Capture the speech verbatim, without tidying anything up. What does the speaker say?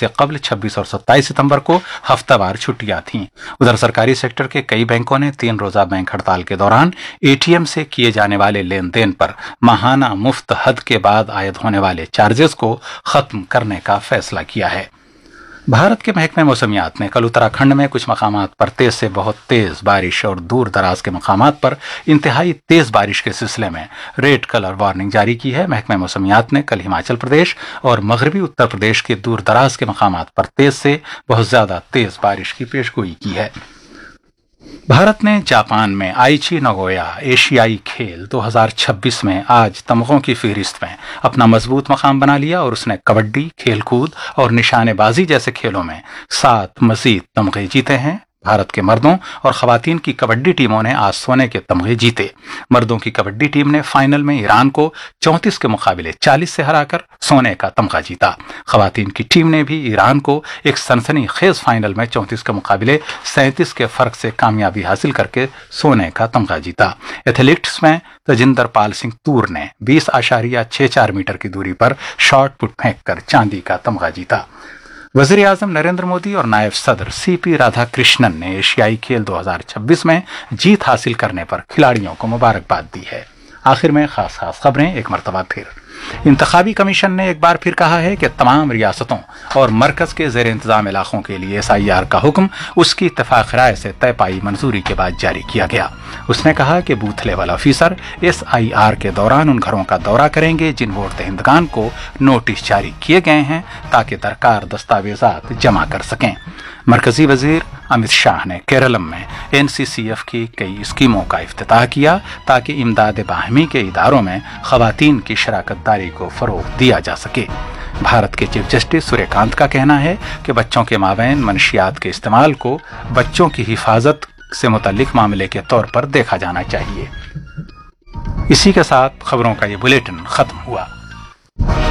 इससे कबल छब्बीस और सत्ताईस सितंबर को हफ्तावार छुट्टियां थीं। उधर सरकारी सेक्टर के कई बैंकों ने तीन रोजा बैंक हड़ताल के दौरान एटीएम से किए जाने वाले लेन देन पर माहाना मुफ्त हद के बाद आयद होने वाले चार्जेस को खत्म करने का फैसला किया है। भारत के महकमे मौसमियात ने कल उत्तराखंड में कुछ मकामात पर तेज से बहुत तेज बारिश और दूर दराज के मकामात पर इंतहाई तेज बारिश के सिलसिले में रेड कलर वार्निंग जारी की है। महकमे मौसमियात ने कल हिमाचल प्रदेश और मगरबी उत्तर प्रदेश के दूर दराज के मकामात पर तेज से बहुत ज्यादा तेज बारिश की पेशगोई की है। भारत ने जापान में आईची नगोया एशियाई खेल दो हज़ार छब्बीस में आज तमगों की फहरिस्त में अपना मजबूत मकाम बना लिया और उसने कबड्डी, खेलकूद और निशानेबाजी जैसे खेलों में सात मजीद तमगे जीते हैं। भारत के मर्दों और खवातीन की कबड्डी टीमों ने आज सोने के तमगे जीते। मर्दों की कबड्डी टीम ने फाइनल में ईरान को चौंतीस के मुकाबले चालीस से हराकर सोने का तमगा जीता। खवातीन की टीम ने भी ईरान को एक सनसनी खेज फाइनल में चौंतीस के मुकाबले सैंतीस के फर्क से कामयाबी हासिल करके सोने का तमगा जीता। एथलीट्स में तजिंदर पाल सिंह तूर ने बीस आशारिया छह चार मीटर की दूरी पर शॉर्ट पुट फेंक कर चांदी का तमगा जीता। वज़ीर आज़म नरेंद्र मोदी और नायब सदर सी पी राधाकृष्णन ने एशियाई खेल दो हज़ार छब्बीस में जीत हासिल करने पर खिलाड़ियों को मुबारकबाद दी है। आखिर में खास खास खबरें एक मरतबा फिर। इंतखाबी कमीशन ने एक बार फिर कहा है कि तमाम रियासतों और मरकज के जेर इंतजाम इलाकों के लिए एस आई आर का हुक्म उसकी इत्तेफाक राय से तय पाई मंजूरी के बाद जारी किया गया। उसने कहा कि booth level officer S I R के दौरान उन घरों का दौरा करेंगे जिन वोट दहिंदगान को नोटिस जारी किए गए हैं ताकि दरकार दस्तावेजात जमा कर सकें। मरकजी वजीर अमित शाह ने केरलम में एन सी सी एफ की कई स्कीमों का इफ्तिताह किया ताकि इमदाद बाहमी के इदारों में खवातीन की शराकतदारी को फरोग दिया जा सके। भारत के चीफ जस्टिस सूर्यकांत का कहना है कि बच्चों के माबैन मनशियात के इस्तेमाल को बच्चों की हिफाजत से मुतल्लिक मामले के तौर पर देखा जाना चाहिए। इसी के साथ खबरों का ये बुलेटिन खत्म हुआ।